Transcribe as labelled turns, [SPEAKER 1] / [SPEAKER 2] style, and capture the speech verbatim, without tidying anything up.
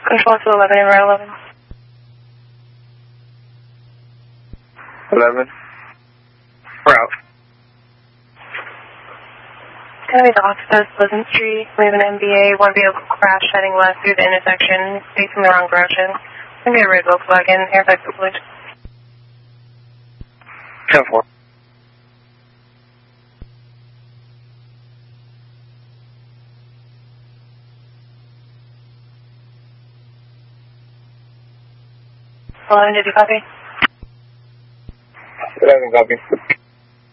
[SPEAKER 1] Control to eleven, in route eleven.
[SPEAKER 2] eleven. Route.
[SPEAKER 1] Gonna be the Octopus, Pleasant Street. We have an M B A, one vehicle crash heading west through the intersection, facing the wrong direction. Gonna be a red Volkswagen, airbag deployed.
[SPEAKER 2] ten four.
[SPEAKER 1] eleven, did you copy?
[SPEAKER 2] eleven, copy.